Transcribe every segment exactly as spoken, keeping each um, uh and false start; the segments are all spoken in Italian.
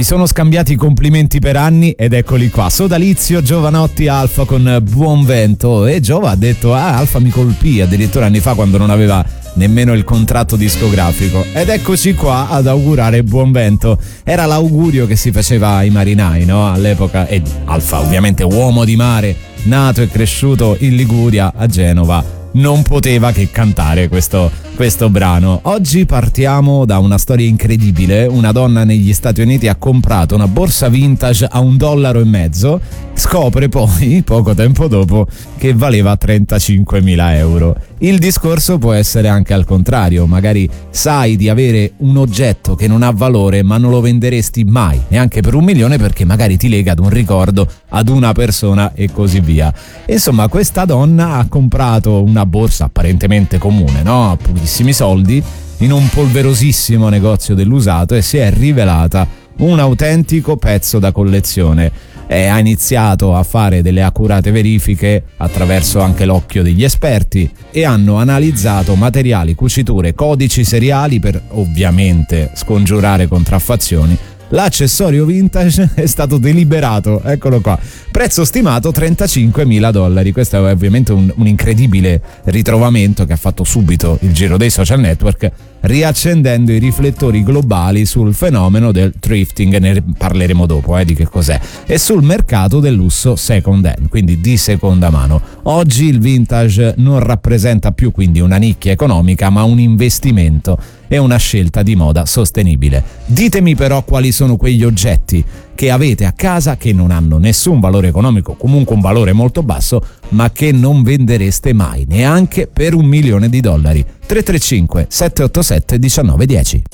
sono scambiati i complimenti per anni ed eccoli qua. Sodalizio, Giovanotti, Alfa con Buon Vento. E Giova ha detto: ah, Alfa mi colpì addirittura anni fa quando non aveva nemmeno il contratto discografico. Ed eccoci qua ad augurare Buon Vento. Era l'augurio che si faceva ai marinai, no? All'epoca. E Alfa, ovviamente uomo di mare, nato e cresciuto in Liguria, a Genova, non poteva che cantare questo, questo brano. Oggi partiamo da una storia incredibile. Una donna negli Stati Uniti ha comprato una borsa vintage a un dollaro e mezzo, scopre poi, poco tempo dopo, che valeva trentacinquemila euro. Il discorso può essere anche al contrario. Magari sai di avere un oggetto che non ha valore, ma non lo venderesti mai, neanche per un milione, perché magari ti lega ad un ricordo, ad una persona e così via. Insomma, questa donna ha comprato una borsa apparentemente comune, no? A pochissimi soldi, in un polverosissimo negozio dell'usato, e si è rivelata un autentico pezzo da collezione. E ha iniziato a fare delle accurate verifiche attraverso anche l'occhio degli esperti, e hanno analizzato materiali, cuciture, codici seriali per ovviamente scongiurare contraffazioni. L'accessorio vintage è stato deliberato, eccolo qua, prezzo stimato trentacinquemila dollari. Questo è ovviamente un, un incredibile ritrovamento che ha fatto subito il giro dei social network, riaccendendo i riflettori globali sul fenomeno del thrifting, ne parleremo dopo eh, di che cos'è, e sul mercato del lusso second hand, quindi di seconda mano. Oggi il vintage non rappresenta più quindi una nicchia economica, ma un investimento e una scelta di moda sostenibile. Ditemi però quali sono quegli oggetti che avete a casa che non hanno nessun valore economico, comunque un valore molto basso, ma che non vendereste mai, neanche per un milione di dollari. tre tre cinque sette otto sette uno nove uno zero.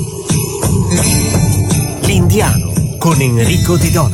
L'Indiano con Enrico Di Dona.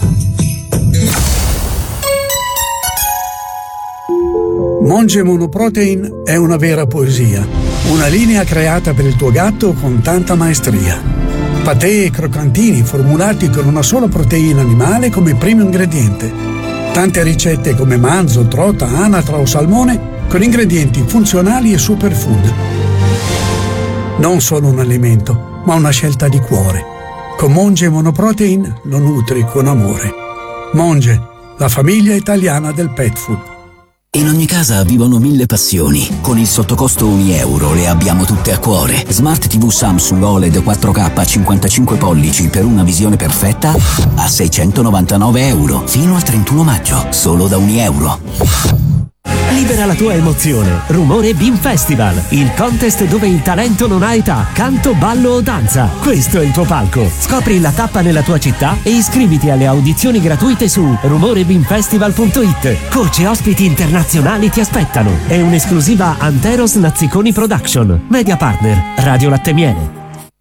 Monge Monoprotein è una vera poesia, una linea creata per il tuo gatto con tanta maestria. Patè e croccantini formulati con una sola proteina animale come primo ingrediente. Tante ricette come manzo, trota, anatra o salmone con ingredienti funzionali e superfood. Non solo un alimento, ma una scelta di cuore. Con Monge Monoprotein lo nutri con amore. Monge, la famiglia italiana del pet food. In ogni casa vivono mille passioni. Con il sottocosto un euro le abbiamo tutte a cuore. Smart tivù Samsung O L E D quattro K cinquantacinque pollici per una visione perfetta a seicentonovantanove euro. Fino al trentuno maggio, solo da un euro. Libera la tua emozione. Rumore Beam Festival, il contest dove il talento non ha età, canto, ballo o danza. Questo è il tuo palco. Scopri la tappa nella tua città e iscriviti alle audizioni gratuite su rumore beam festival punto it. Coach e ospiti internazionali ti aspettano. È un'esclusiva Anteros Nazziconi Production. Media partner Radio Latte Miele.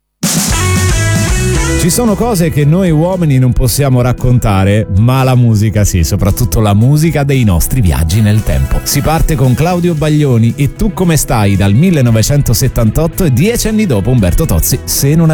Ci sono cose che noi uomini non possiamo raccontare, ma la musica sì, soprattutto la musica dei nostri viaggi nel tempo. Si parte con Claudio Baglioni e Tu come stai dal millenovecentosettantotto, e dieci anni dopo Umberto Tozzi, Se non